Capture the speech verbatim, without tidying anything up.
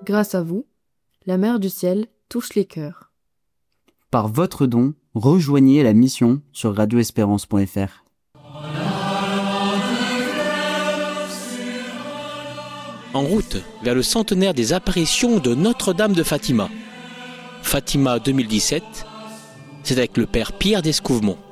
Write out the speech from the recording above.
Grâce à vous, la Mère du Ciel touche les cœurs. Par votre don, rejoignez la mission sur radio espérance point f r. En route vers le centenaire des apparitions de Notre-Dame de Fatima. Fatima deux mille dix-sept, c'est avec le Père Pierre d'Escouvemont.